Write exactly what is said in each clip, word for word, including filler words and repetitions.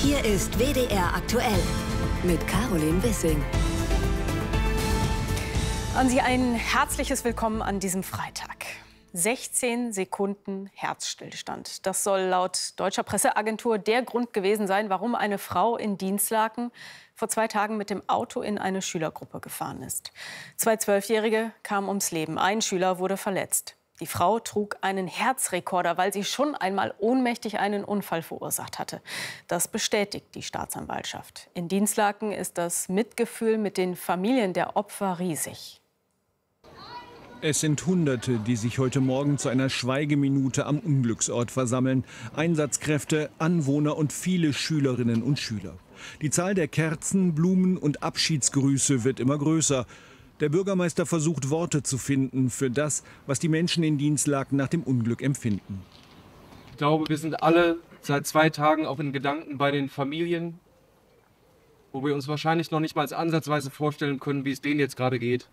Hier ist W D R aktuell mit Caroline Wissing. An Sie ein herzliches Willkommen an diesem Freitag. sechzehn Sekunden Herzstillstand. Das soll laut deutscher Presseagentur der Grund gewesen sein, warum eine Frau in Dinslaken vor zwei Tagen mit dem Auto in eine Schülergruppe gefahren ist. Zwei Zwölfjährige kamen ums Leben. Ein Schüler wurde verletzt. Die Frau trug einen Herzrekorder, weil sie schon einmal ohnmächtig einen Unfall verursacht hatte. Das bestätigt die Staatsanwaltschaft. In Dinslaken ist das Mitgefühl mit den Familien der Opfer riesig. Es sind Hunderte, die sich heute Morgen zu einer Schweigeminute am Unglücksort versammeln. Einsatzkräfte, Anwohner und viele Schülerinnen und Schüler. Die Zahl der Kerzen, Blumen und Abschiedsgrüße wird immer größer. Der Bürgermeister versucht, Worte zu finden für das, was die Menschen in Dinslaken nach dem Unglück empfinden. Ich glaube, wir sind alle seit zwei Tagen auch in Gedanken bei den Familien, wo wir uns wahrscheinlich noch nicht mal ansatzweise vorstellen können, wie es denen jetzt gerade geht.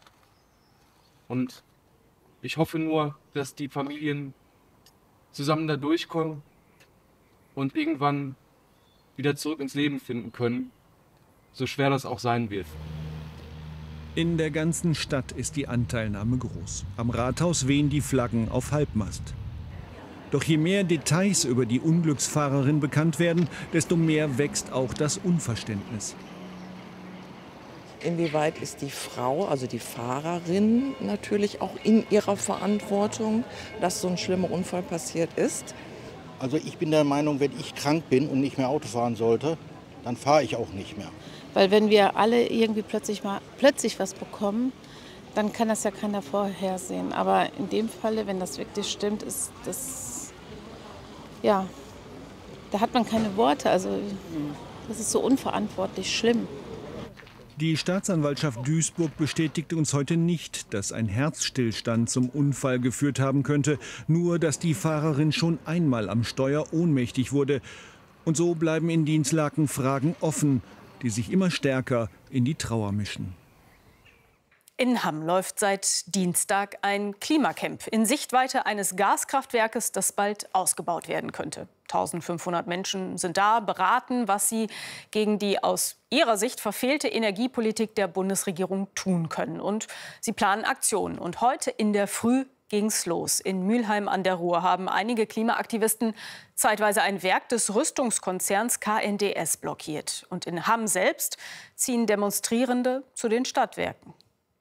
Und ich hoffe nur, dass die Familien zusammen da durchkommen und irgendwann wieder zurück ins Leben finden können, so schwer das auch sein wird. In der ganzen Stadt ist die Anteilnahme groß. Am Rathaus wehen die Flaggen auf Halbmast. Doch je mehr Details über die Unglücksfahrerin bekannt werden, desto mehr wächst auch das Unverständnis. Inwieweit ist die Frau, also die Fahrerin, natürlich auch in ihrer Verantwortung, dass so ein schlimmer Unfall passiert ist? Also ich bin der Meinung, wenn ich krank bin und nicht mehr Auto fahren sollte, dann fahre ich auch nicht mehr. Weil wenn wir alle irgendwie plötzlich mal plötzlich was bekommen, dann kann das ja keiner vorhersehen. Aber in dem Falle, wenn das wirklich stimmt, ist das, ja, da hat man keine Worte. Also das ist so unverantwortlich schlimm. Die Staatsanwaltschaft Duisburg bestätigt uns heute nicht, dass ein Herzstillstand zum Unfall geführt haben könnte, nur dass die Fahrerin schon einmal am Steuer ohnmächtig wurde. Und so bleiben in Dinslaken Fragen offen, die sich immer stärker in die Trauer mischen. In Hamm läuft seit Dienstag ein Klimacamp in Sichtweite eines Gaskraftwerkes, das bald ausgebaut werden könnte. eintausendfünfhundert Menschen sind da, beraten, was sie gegen die aus ihrer Sicht verfehlte Energiepolitik der Bundesregierung tun können. Und sie planen Aktionen. Und heute in der Früh ging's los. In Mülheim an der Ruhr haben einige Klimaaktivisten zeitweise ein Werk des Rüstungskonzerns K N D S blockiert. Und in Hamm selbst ziehen Demonstrierende zu den Stadtwerken.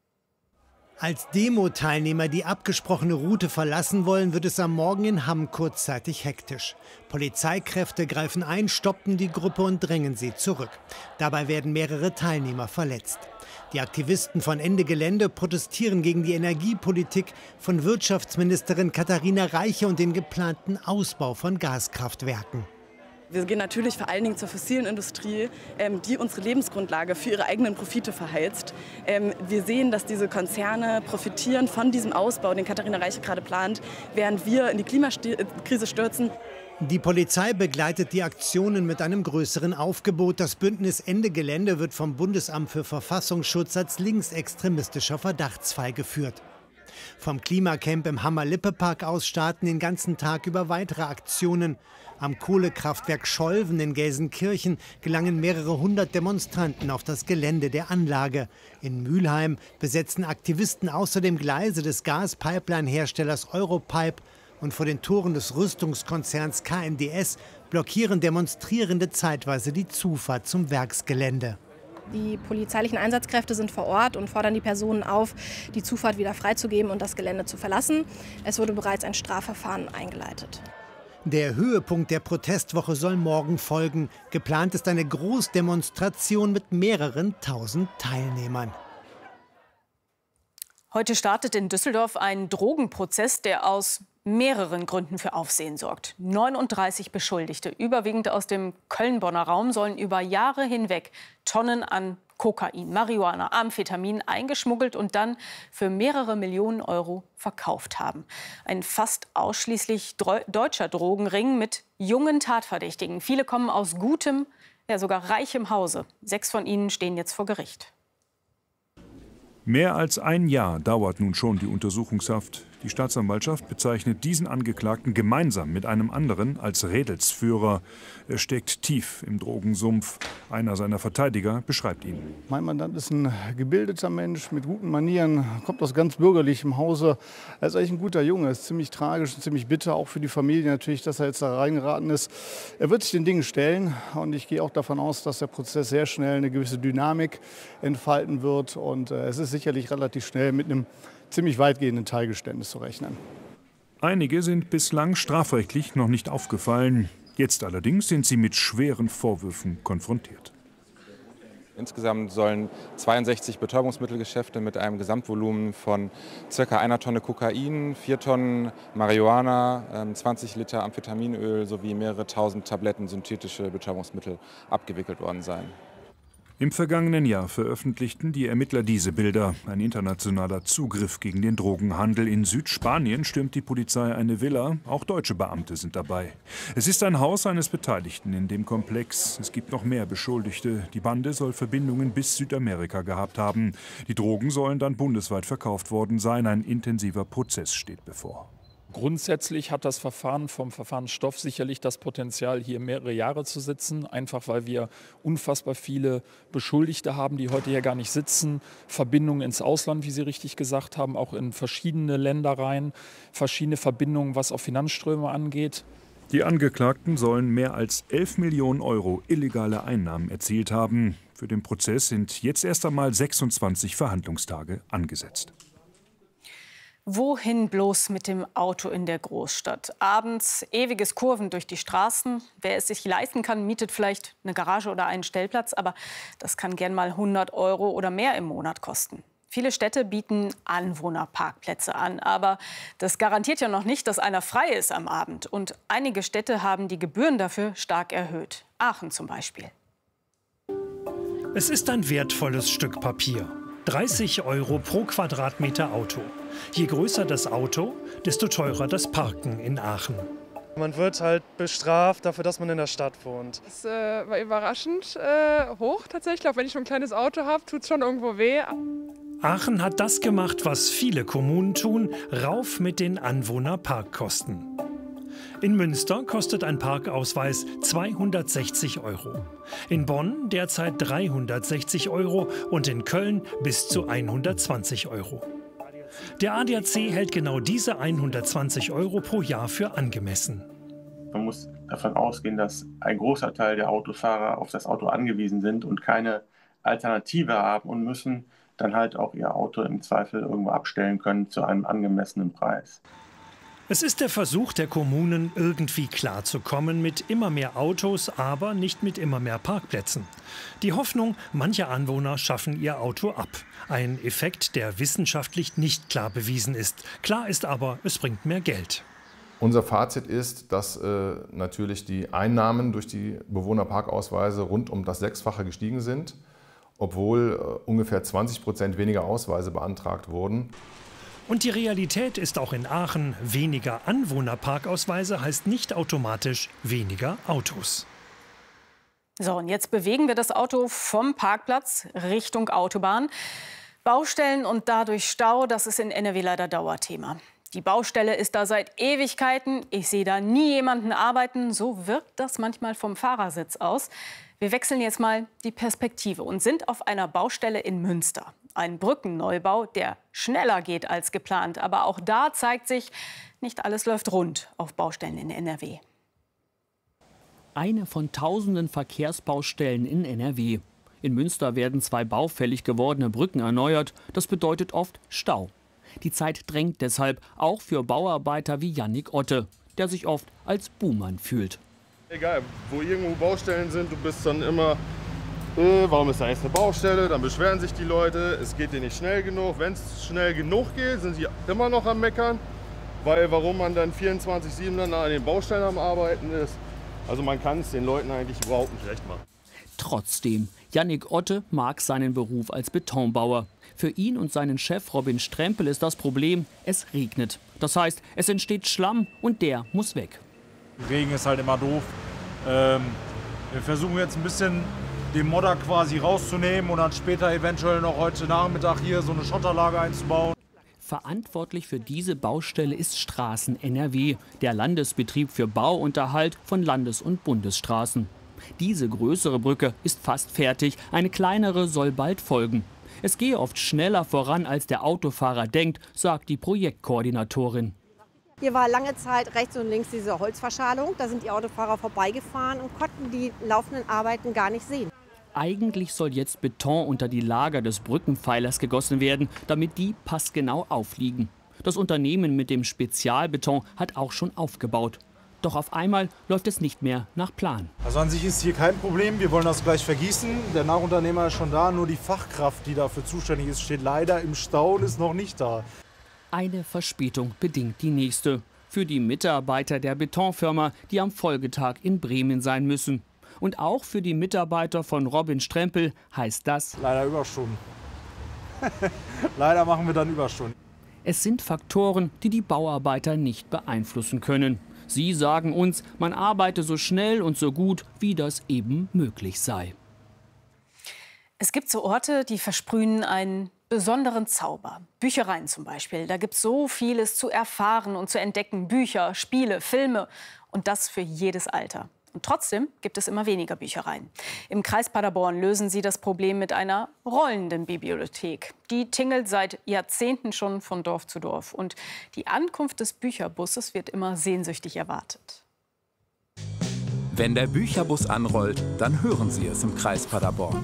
Als Demo-Teilnehmer die abgesprochene Route verlassen wollen, wird es am Morgen in Hamm kurzzeitig hektisch. Polizeikräfte greifen ein, stoppen die Gruppe und drängen sie zurück. Dabei werden mehrere Teilnehmer verletzt. Die Aktivisten von Ende Gelände protestieren gegen die Energiepolitik von Wirtschaftsministerin Katharina Reiche und den geplanten Ausbau von Gaskraftwerken. Wir gehen natürlich vor allen Dingen zur fossilen Industrie, ähm, die unsere Lebensgrundlage für ihre eigenen Profite verheizt. Ähm, wir sehen, dass diese Konzerne profitieren von diesem Ausbau, den Katharina Reiche gerade plant, während wir in die Klimakrise stürzen. Die Polizei begleitet die Aktionen mit einem größeren Aufgebot. Das Bündnis Ende Gelände wird vom Bundesamt für Verfassungsschutz als linksextremistischer Verdachtsfall geführt. Vom Klimacamp im Hammer-Lippe-Park aus starten den ganzen Tag über weitere Aktionen. Am Kohlekraftwerk Scholven in Gelsenkirchen gelangen mehrere hundert Demonstranten auf das Gelände der Anlage. In Mülheim besetzen Aktivisten außerdem Gleise des Gaspipeline-Herstellers Europipe. Und vor den Toren des Rüstungskonzerns K N D S blockieren Demonstrierende zeitweise die Zufahrt zum Werksgelände. Die polizeilichen Einsatzkräfte sind vor Ort und fordern die Personen auf, die Zufahrt wieder freizugeben und das Gelände zu verlassen. Es wurde bereits ein Strafverfahren eingeleitet. Der Höhepunkt der Protestwoche soll morgen folgen. Geplant ist eine Großdemonstration mit mehreren tausend Teilnehmern. Heute startet in Düsseldorf ein Drogenprozess, der aus mehreren Gründen für Aufsehen sorgt. neununddreißig Beschuldigte, überwiegend aus dem Köln-Bonner Raum, sollen über Jahre hinweg Tonnen an Kokain, Marihuana, Amphetamin eingeschmuggelt und dann für mehrere Millionen Euro verkauft haben. Ein fast ausschließlich deutscher Drogenring mit jungen Tatverdächtigen. Viele kommen aus gutem, ja sogar reichem Hause. Sechs von ihnen stehen jetzt vor Gericht. Mehr als ein Jahr dauert nun schon die Untersuchungshaft Die Staatsanwaltschaft bezeichnet diesen Angeklagten gemeinsam mit einem anderen als Rädelsführer. Er steckt tief im Drogensumpf. Einer seiner Verteidiger beschreibt ihn. Mein Mandant ist ein gebildeter Mensch mit guten Manieren, kommt aus ganz bürgerlichem Hause. Er ist eigentlich ein guter Junge, ist ziemlich tragisch und ziemlich bitter, auch für die Familie natürlich, dass er jetzt da reingeraten ist. Er wird sich den Dingen stellen und ich gehe auch davon aus, dass der Prozess sehr schnell eine gewisse Dynamik entfalten wird. Und äh, es ist sicherlich relativ schnell mit einem ziemlich weitgehenden Teilgeständnis zu rechnen. Einige sind bislang strafrechtlich noch nicht aufgefallen. Jetzt allerdings sind sie mit schweren Vorwürfen konfrontiert. Insgesamt sollen zweiundsechzig Betäubungsmittelgeschäfte mit einem Gesamtvolumen von ca. einer Tonne Kokain, vier Tonnen Marihuana, zwanzig Liter Amphetaminöl sowie mehrere tausend Tabletten synthetische Betäubungsmittel abgewickelt worden sein. Im vergangenen Jahr veröffentlichten die Ermittler diese Bilder. Ein internationaler Zugriff gegen den Drogenhandel. In Südspanien stürmt die Polizei eine Villa. Auch deutsche Beamte sind dabei. Es ist ein Haus eines Beteiligten in dem Komplex. Es gibt noch mehr Beschuldigte. Die Bande soll Verbindungen bis Südamerika gehabt haben. Die Drogen sollen dann bundesweit verkauft worden sein. Ein intensiver Prozess steht bevor. Grundsätzlich hat das Verfahren vom Verfahrensstoff sicherlich das Potenzial, hier mehrere Jahre zu sitzen, einfach weil wir unfassbar viele Beschuldigte haben, die heute hier gar nicht sitzen, Verbindungen ins Ausland, wie Sie richtig gesagt haben, auch in verschiedene Länder rein, verschiedene Verbindungen, was auch Finanzströme angeht. Die Angeklagten sollen mehr als elf Millionen Euro illegale Einnahmen erzielt haben. Für den Prozess sind jetzt erst einmal sechsundzwanzig Verhandlungstage angesetzt. Wohin bloß mit dem Auto in der Großstadt? Abends ewiges Kurven durch die Straßen. Wer es sich leisten kann, mietet vielleicht eine Garage oder einen Stellplatz. Aber das kann gern mal hundert Euro oder mehr im Monat kosten. Viele Städte bieten Anwohnerparkplätze an. Aber das garantiert ja noch nicht, dass einer frei ist am Abend. Und einige Städte haben die Gebühren dafür stark erhöht. Aachen zum Beispiel. Es ist ein wertvolles Stück Papier. dreißig Euro pro Quadratmeter Auto. Je größer das Auto, desto teurer das Parken in Aachen. Man wird halt bestraft dafür, dass man in der Stadt wohnt. Es äh, war überraschend äh, hoch tatsächlich. Auch wenn ich schon ein kleines Auto habe, tut es schon irgendwo weh. Aachen hat das gemacht, was viele Kommunen tun, rauf mit den Anwohnerparkkosten. In Münster kostet ein Parkausweis zweihundertsechzig Euro. In Bonn derzeit dreihundertsechzig Euro und in Köln bis zu hundertzwanzig Euro. Der A D A C hält genau diese hundertzwanzig Euro pro Jahr für angemessen. Man muss davon ausgehen, dass ein großer Teil der Autofahrer auf das Auto angewiesen sind und keine Alternative haben und müssen dann halt auch ihr Auto im Zweifel irgendwo abstellen können zu einem angemessenen Preis. Es ist der Versuch der Kommunen, irgendwie klarzukommen mit immer mehr Autos, aber nicht mit immer mehr Parkplätzen. Die Hoffnung, manche Anwohner schaffen ihr Auto ab. Ein Effekt, der wissenschaftlich nicht klar bewiesen ist. Klar ist aber, es bringt mehr Geld. Unser Fazit ist, dass äh, natürlich die Einnahmen durch die Bewohnerparkausweise rund um das Sechsfache gestiegen sind, obwohl äh, ungefähr zwanzig Prozent weniger Ausweise beantragt wurden. Und die Realität ist auch in Aachen, weniger Anwohnerparkausweise heißt nicht automatisch weniger Autos. So, und jetzt bewegen wir das Auto vom Parkplatz Richtung Autobahn. Baustellen und dadurch Stau, das ist in N R W leider Dauerthema. Die Baustelle ist da seit Ewigkeiten. Ich sehe da nie jemanden arbeiten. So wirkt das manchmal vom Fahrersitz aus. Wir wechseln jetzt mal die Perspektive und sind auf einer Baustelle in Münster. Ein Brückenneubau, der schneller geht als geplant. Aber auch da zeigt sich, nicht alles läuft rund auf Baustellen in N R W. Eine von tausenden Verkehrsbaustellen in N R W. In Münster werden zwei baufällig gewordene Brücken erneuert. Das bedeutet oft Stau. Die Zeit drängt deshalb auch für Bauarbeiter wie Yannick Otte, der sich oft als Buhmann fühlt. Egal, wo irgendwo Baustellen sind, du bist dann immer, äh, warum ist da jetzt eine Baustelle? Dann beschweren sich die Leute, es geht dir nicht schnell genug. Wenn es schnell genug geht, sind sie immer noch am Meckern, weil warum man dann vierundzwanzig sieben dann an den Baustellen am Arbeiten ist. Also man kann es den Leuten eigentlich überhaupt nicht recht machen. Trotzdem, Yannick Otte mag seinen Beruf als Betonbauer. Für ihn und seinen Chef Robin Strempel ist das Problem, es regnet. Das heißt, es entsteht Schlamm und der muss weg. Regen ist halt immer doof. Ähm, wir versuchen jetzt ein bisschen den Modder quasi rauszunehmen und dann später eventuell noch heute Nachmittag hier so eine Schotterlage einzubauen. Verantwortlich für diese Baustelle ist Straßen N R W, der Landesbetrieb für Bauunterhalt von Landes- und Bundesstraßen. Diese größere Brücke ist fast fertig, eine kleinere soll bald folgen. Es gehe oft schneller voran, als der Autofahrer denkt, sagt die Projektkoordinatorin. Hier war lange Zeit rechts und links diese Holzverschalung. Da sind die Autofahrer vorbeigefahren und konnten die laufenden Arbeiten gar nicht sehen. Eigentlich soll jetzt Beton unter die Lager des Brückenpfeilers gegossen werden, damit die passgenau aufliegen. Das Unternehmen mit dem Spezialbeton hat auch schon aufgebaut. Doch auf einmal läuft es nicht mehr nach Plan. Also an sich ist hier kein Problem, wir wollen das gleich vergießen. Der Nachunternehmer ist schon da, nur die Fachkraft, die dafür zuständig ist, steht leider im Stau und ist noch nicht da. Eine Verspätung bedingt die nächste. Für die Mitarbeiter der Betonfirma, die am Folgetag in Bremen sein müssen. Und auch für die Mitarbeiter von Robin Strempel heißt das leider Überstunden. Leider machen wir dann Überstunden. Es sind Faktoren, die die Bauarbeiter nicht beeinflussen können. Sie sagen uns, man arbeite so schnell und so gut, wie das eben möglich sei. Es gibt so Orte, die versprühen einen besonderen Zauber. Büchereien zum Beispiel. Da gibt es so vieles zu erfahren und zu entdecken. Bücher, Spiele, Filme. Und das für jedes Alter. Und trotzdem gibt es immer weniger Büchereien. Im Kreis Paderborn lösen sie das Problem mit einer rollenden Bibliothek. Die tingelt seit Jahrzehnten schon von Dorf zu Dorf. Und die Ankunft des Bücherbusses wird immer sehnsüchtig erwartet. Wenn der Bücherbus anrollt, dann hören Sie es im Kreis Paderborn.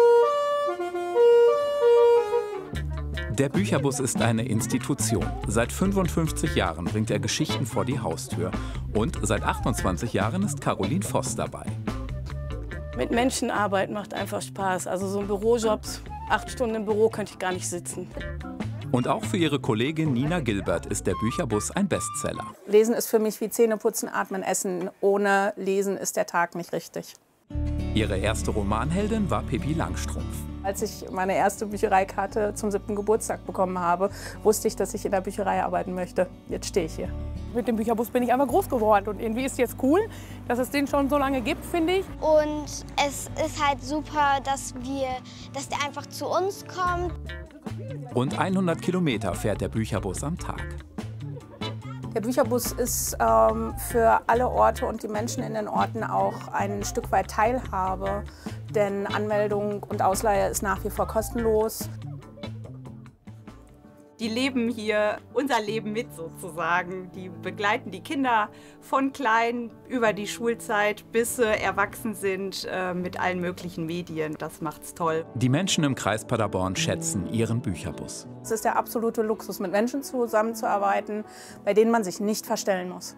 Der Bücherbus ist eine Institution. Seit fünfundfünfzig Jahren bringt er Geschichten vor die Haustür. Und seit achtundzwanzig Jahren ist Caroline Voss dabei. Mit Menschen arbeiten macht einfach Spaß. Also so ein Bürojob, acht Stunden im Büro könnte ich gar nicht sitzen. Und auch für ihre Kollegin Nina Gilbert ist der Bücherbus ein Bestseller. Lesen ist für mich wie Zähneputzen, Atmen, Essen. Ohne Lesen ist der Tag nicht richtig. Ihre erste Romanheldin war Pippi Langstrumpf. Als ich meine erste Büchereikarte zum siebten Geburtstag bekommen habe, wusste ich, dass ich in der Bücherei arbeiten möchte. Jetzt stehe ich hier. Mit dem Bücherbus bin ich einfach groß geworden und irgendwie ist es jetzt cool, dass es den schon so lange gibt, finde ich. Und es ist halt super, dass wir, dass der einfach zu uns kommt. Rund hundert Kilometer fährt der Bücherbus am Tag. Der Bücherbus ist ähm, für alle Orte und die Menschen in den Orten auch ein Stück weit Teilhabe. Denn Anmeldung und Ausleihe ist nach wie vor kostenlos. Die leben hier unser Leben mit sozusagen. Die begleiten die Kinder von klein über die Schulzeit, bis sie erwachsen sind äh, mit allen möglichen Medien. Das macht's toll. Die Menschen im Kreis Paderborn schätzen ihren Bücherbus. Es ist der absolute Luxus, mit Menschen zusammenzuarbeiten, bei denen man sich nicht verstellen muss.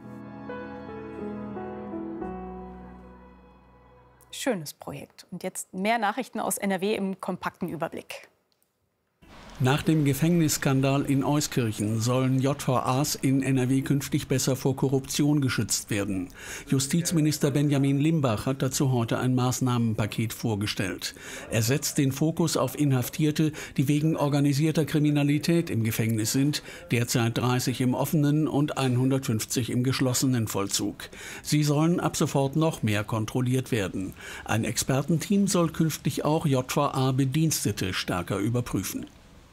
Schönes Projekt. Und jetzt mehr Nachrichten aus N R W im kompakten Überblick. Nach dem Gefängnisskandal in Euskirchen sollen J V As in N R W künftig besser vor Korruption geschützt werden. Justizminister Benjamin Limbach hat dazu heute ein Maßnahmenpaket vorgestellt. Er setzt den Fokus auf Inhaftierte, die wegen organisierter Kriminalität im Gefängnis sind, derzeit dreißig im offenen und hundertfünfzig im geschlossenen Vollzug. Sie sollen ab sofort noch mehr kontrolliert werden. Ein Expertenteam soll künftig auch J V A-Bedienstete stärker überprüfen.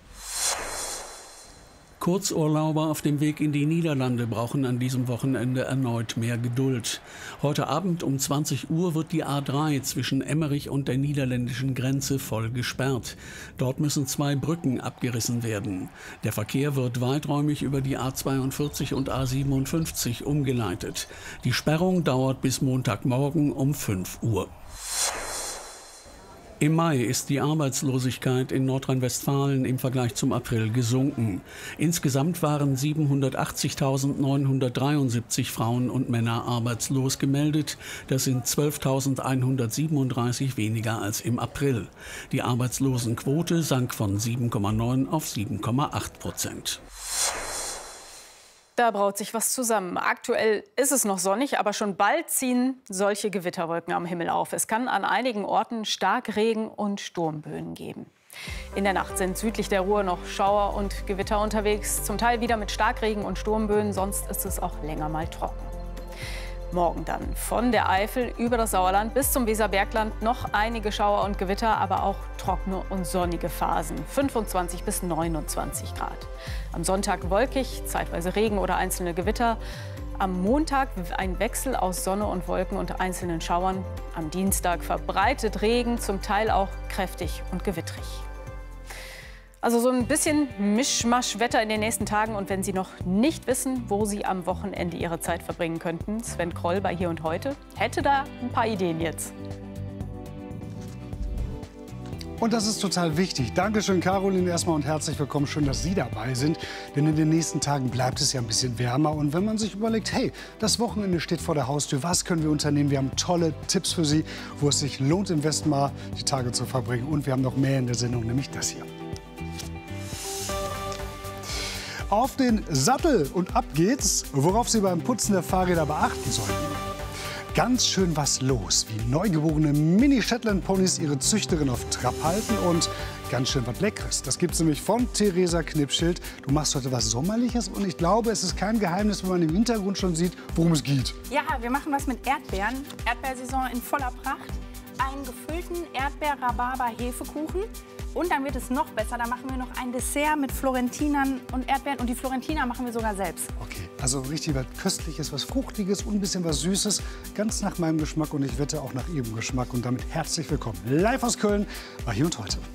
Kurzurlauber auf dem Weg in die Niederlande brauchen an diesem Wochenende erneut mehr Geduld. Heute Abend um zwanzig Uhr wird die A drei zwischen Emmerich und der niederländischen Grenze voll gesperrt. Dort müssen zwei Brücken abgerissen werden. Der Verkehr wird weiträumig über die A zweiundvierzig und A siebenundfünfzig umgeleitet. Die Sperrung dauert bis Montagmorgen um fünf Uhr. Im Mai ist die Arbeitslosigkeit in Nordrhein-Westfalen im Vergleich zum April gesunken. Insgesamt waren siebenhundertachtzigtausendneunhundertdreiundsiebzig Frauen und Männer arbeitslos gemeldet. Das sind zwölftausendeinhundertsiebenunddreißig weniger als im April. Die Arbeitslosenquote sank von sieben Komma neun auf sieben Komma acht Prozent. Da braut sich was zusammen. Aktuell ist es noch sonnig, aber schon bald ziehen solche Gewitterwolken am Himmel auf. Es kann an einigen Orten Starkregen und Sturmböen geben. In der Nacht sind südlich der Ruhr noch Schauer und Gewitter unterwegs. Zum Teil wieder mit Starkregen und Sturmböen, sonst ist es auch länger mal trocken. Morgen dann von der Eifel über das Sauerland bis zum Weserbergland noch einige Schauer und Gewitter, aber auch trockene und sonnige Phasen. fünfundzwanzig bis neunundzwanzig Grad. Am Sonntag wolkig, zeitweise Regen oder einzelne Gewitter. Am Montag ein Wechsel aus Sonne und Wolken und einzelnen Schauern. Am Dienstag verbreitet Regen, zum Teil auch kräftig und gewittrig. Also so ein bisschen Mischmasch-Wetter in den nächsten Tagen. Und wenn Sie noch nicht wissen, wo Sie am Wochenende Ihre Zeit verbringen könnten, Sven Kroll bei Hier und Heute hätte da ein paar Ideen jetzt. Und das ist total wichtig. Dankeschön, Caroline, erstmal und herzlich willkommen. Schön, dass Sie dabei sind. Denn in den nächsten Tagen bleibt es ja ein bisschen wärmer. Und wenn man sich überlegt, hey, das Wochenende steht vor der Haustür, was können wir unternehmen? Wir haben tolle Tipps für Sie, wo es sich lohnt, im Westen mal die Tage zu verbringen. Und wir haben noch mehr in der Sendung, nämlich das hier. Auf den Sattel und ab geht's, worauf Sie beim Putzen der Fahrräder beachten sollten. Ganz schön was los, wie neugeborene Mini-Shetland-Ponys ihre Züchterin auf Trab halten und ganz schön was Leckeres. Das gibt's nämlich von Theresa Knipschild. Du machst heute was Sommerliches und ich glaube, es ist kein Geheimnis, wenn man im Hintergrund schon sieht, worum es geht. Ja, wir machen was mit Erdbeeren. Erdbeersaison in voller Pracht. Einen gefüllten Erdbeer-Rhabarber-Hefekuchen. Und dann wird es noch besser, da machen wir noch ein Dessert mit Florentinern und Erdbeeren. Und die Florentiner machen wir sogar selbst. Okay, also richtig was Köstliches, was Fruchtiges und ein bisschen was Süßes. Ganz nach meinem Geschmack und ich wette auch nach Ihrem Geschmack. Und damit herzlich willkommen live aus Köln bei Hier und Heute.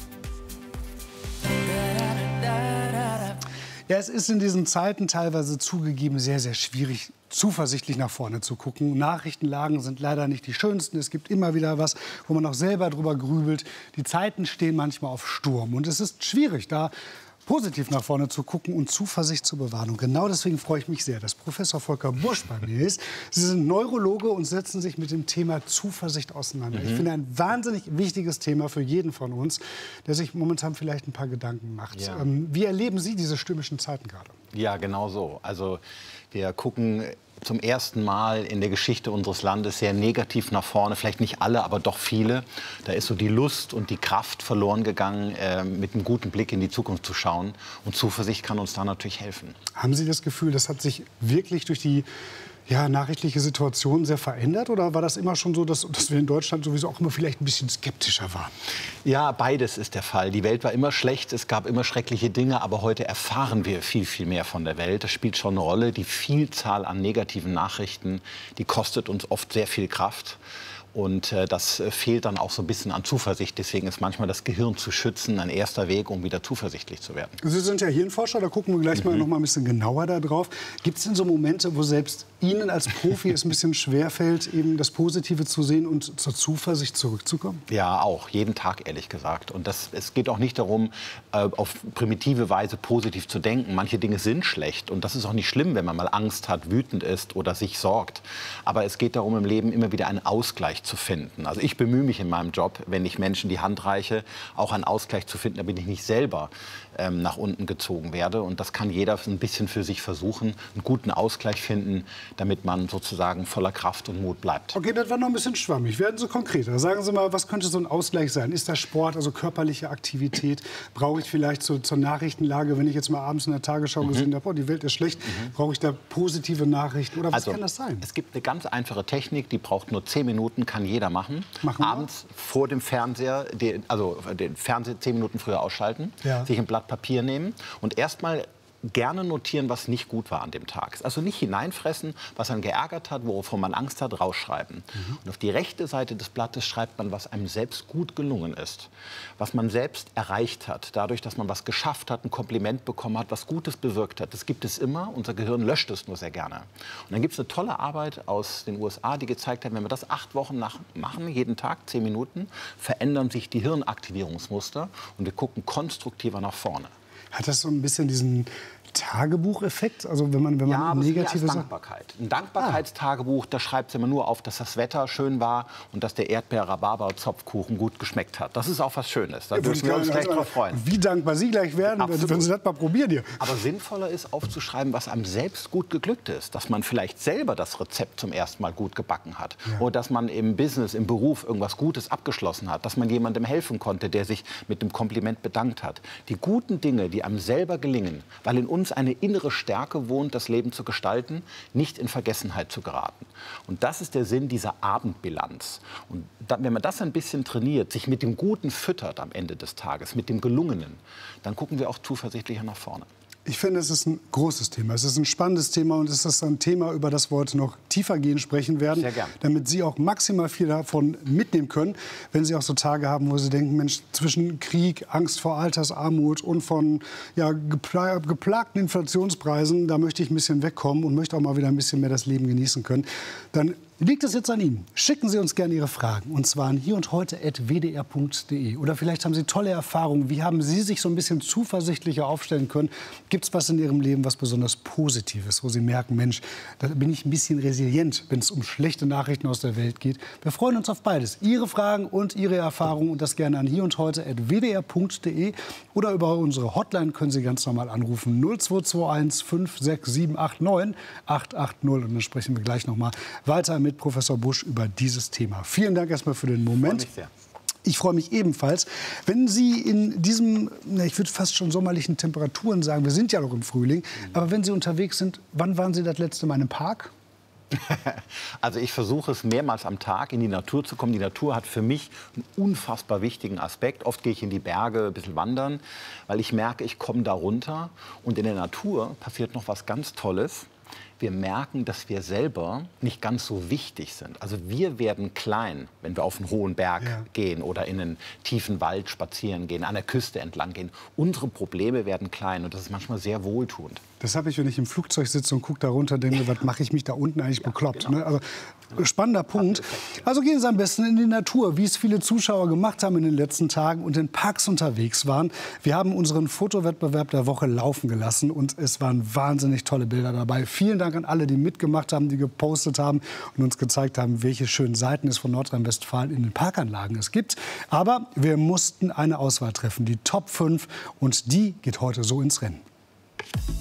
Ja, es ist in diesen Zeiten teilweise zugegeben sehr, sehr schwierig, zuversichtlich nach vorne zu gucken. Nachrichtenlagen sind leider nicht die schönsten. Es gibt immer wieder was, wo man auch selber drüber grübelt. Die Zeiten stehen manchmal auf Sturm. Und es ist schwierig, da positiv nach vorne zu gucken und Zuversicht zu bewahren. Und genau deswegen freue ich mich sehr, dass Professor Volker Busch bei mir ist. Sie sind Neurologe und setzen sich mit dem Thema Zuversicht auseinander. Mhm. Ich finde ein wahnsinnig wichtiges Thema für jeden von uns, der sich momentan vielleicht ein paar Gedanken macht. Ja. Ähm, wie erleben Sie diese stürmischen Zeiten gerade? Ja, genau so. Also wir gucken zum ersten Mal in der Geschichte unseres Landes sehr negativ nach vorne. Vielleicht nicht alle, aber doch viele. Da ist so die Lust und die Kraft verloren gegangen, äh, mit einem guten Blick in die Zukunft zu schauen. Und Zuversicht kann uns da natürlich helfen. Haben Sie das Gefühl, das hat sich wirklich durch die ja, nachrichtliche Situation sehr verändert? Oder war das immer schon so, dass, dass wir in Deutschland sowieso auch immer vielleicht ein bisschen skeptischer waren? Ja, beides ist der Fall. Die Welt war immer schlecht, es gab immer schreckliche Dinge, aber heute erfahren wir viel, viel mehr von der Welt. Das spielt schon eine Rolle. Die Vielzahl an negativen Nachrichten, die kostet uns oft sehr viel Kraft. Und äh, das äh, fehlt dann auch so ein bisschen an Zuversicht. Deswegen ist manchmal das Gehirn zu schützen ein erster Weg, um wieder zuversichtlich zu werden. Sie sind ja Hirnforscher, da gucken wir gleich mhm. mal noch mal ein bisschen genauer da drauf. Gibt es denn so Momente, wo selbst Ihnen als Profi es ein bisschen schwerfällt, eben das Positive zu sehen und zur Zuversicht zurückzukommen? Ja, auch. Jeden Tag, ehrlich gesagt. Und das, es geht auch nicht darum, äh, auf primitive Weise positiv zu denken. Manche Dinge sind schlecht. Und das ist auch nicht schlimm, wenn man mal Angst hat, wütend ist oder sich sorgt. Aber es geht darum, im Leben immer wieder einen Ausgleich zu finden. Also ich bemühe mich in meinem Job, wenn ich Menschen die Hand reiche, auch einen Ausgleich zu finden, damit ich nicht selber ähm, nach unten gezogen werde. Und das kann jeder ein bisschen für sich versuchen, einen guten Ausgleich finden, damit man sozusagen voller Kraft und Mut bleibt. Okay, das war noch ein bisschen schwammig. Werden Sie konkreter. Sagen Sie mal, was könnte so ein Ausgleich sein? Ist das Sport, also körperliche Aktivität? Brauche ich vielleicht so, zur Nachrichtenlage, wenn ich jetzt mal abends in der Tagesschau mhm. gesehen habe, oh, die Welt ist schlecht, mhm. brauche ich da positive Nachrichten? Oder was also, kann das sein? Es gibt eine ganz einfache Technik, die braucht nur zehn Minuten, kann jeder machen. machen Abends vor dem Fernseher, den, also den Fernseher zehn Minuten früher ausschalten, ja. sich ein Blatt Papier nehmen und erstmal gerne notieren, was nicht gut war an dem Tag. Also nicht hineinfressen, was einen geärgert hat, wovon man Angst hat, rausschreiben. Mhm. Und auf die rechte Seite des Blattes schreibt man, was einem selbst gut gelungen ist. Was man selbst erreicht hat, dadurch, dass man was geschafft hat, ein Kompliment bekommen hat, was Gutes bewirkt hat. Das gibt es immer, unser Gehirn löscht es nur sehr gerne. Und dann gibt es eine tolle Arbeit aus den U S A, die gezeigt hat, wenn wir das acht Wochen nach machen, jeden Tag, zehn Minuten, verändern sich die Hirnaktivierungsmuster und wir gucken konstruktiver nach vorne. Hat das so ein bisschen diesen Tagebucheffekt? Also wenn man, wenn man ja, negative Sachen... Dankbarkeit. Ein Dankbarkeitstagebuch, da schreibt es immer nur auf, dass das Wetter schön war und dass der Erdbeer-Rhabarber-Zopfkuchen gut geschmeckt hat. Das ist auch was Schönes. Da dürfen wir uns gleich drauf freuen. Wie dankbar Sie gleich werden, Absolut. wenn Sie das mal probieren hier. Aber sinnvoller ist aufzuschreiben, was einem selbst gut geglückt ist. Dass man vielleicht selber das Rezept zum ersten Mal gut gebacken hat. Ja. Oder dass man im Business, im Beruf irgendwas Gutes abgeschlossen hat. Dass man jemandem helfen konnte, der sich mit einem Kompliment bedankt hat. Die guten Dinge, die einem selber gelingen, weil in uns eine innere Stärke wohnt, das Leben zu gestalten, nicht in Vergessenheit zu geraten. Und das ist der Sinn dieser Abendbilanz. Und dann, wenn man das ein bisschen trainiert, sich mit dem Guten füttert am Ende des Tages, mit dem Gelungenen, dann gucken wir auch zuversichtlicher nach vorne. Ich finde, es ist ein großes Thema. Es ist ein spannendes Thema und es ist ein Thema, über das wir heute noch tiefergehend sprechen werden, Sehr gern. damit Sie auch maximal viel davon mitnehmen können, wenn Sie auch so Tage haben, wo Sie denken, Mensch, zwischen Krieg, Angst vor Altersarmut und von ja, gepla geplagten Inflationspreisen, da möchte ich ein bisschen wegkommen und möchte auch mal wieder ein bisschen mehr das Leben genießen können. Dann liegt es jetzt an Ihnen. Schicken Sie uns gerne Ihre Fragen, und zwar an hier und heute at w d r punkt d e. Oder vielleicht haben Sie tolle Erfahrungen. Wie haben Sie sich so ein bisschen zuversichtlicher aufstellen können? Gibt es was in Ihrem Leben, was besonders Positives, wo Sie merken, Mensch, da bin ich ein bisschen resilient, wenn es um schlechte Nachrichten aus der Welt geht? Wir freuen uns auf beides. Ihre Fragen und Ihre Erfahrungen, und das gerne an hier und heute at w d r punkt d e. Oder über unsere Hotline können Sie ganz normal anrufen. null zwei zwei eins fünf sechs sieben acht neun acht acht null. Und dann sprechen wir gleich noch mal weiter mit Professor Busch über dieses Thema. Vielen Dank erstmal für den Moment. Ich freue mich sehr. Ich freue mich ebenfalls, wenn Sie in diesem, ich würde fast schon sommerlichen Temperaturen sagen, wir sind ja noch im Frühling, aber wenn Sie unterwegs sind, wann waren Sie das letzte Mal im Park? Also ich versuche es mehrmals am Tag, in die Natur zu kommen. Die Natur hat für mich einen unfassbar wichtigen Aspekt. Oft gehe ich in die Berge, ein bisschen wandern, weil ich merke, ich komme da runter. Und in der Natur passiert noch was ganz Tolles. Wir merken, dass wir selber nicht ganz so wichtig sind. Also wir werden klein, wenn wir auf einen hohen Berg ja. gehen oder in einen tiefen Wald spazieren gehen, an der Küste entlang gehen. Unsere Probleme werden klein und das ist manchmal sehr wohltuend. Das habe ich, wenn ich im Flugzeug sitze und gucke da runter, denke, was mache ich mich da unten eigentlich ja, bekloppt? Genau. Ne? Also, spannender Punkt. Also gehen Sie am besten in die Natur, wie es viele Zuschauer gemacht haben in den letzten Tagen und in Parks unterwegs waren. Wir haben unseren Fotowettbewerb der Woche laufen gelassen und es waren wahnsinnig tolle Bilder dabei. Vielen Dank an alle, die mitgemacht haben, die gepostet haben und uns gezeigt haben, welche schönen Seiten es von Nordrhein-Westfalen in den Parkanlagen es gibt. Aber wir mussten eine Auswahl treffen, die Top fünf, und die geht heute so ins Rennen.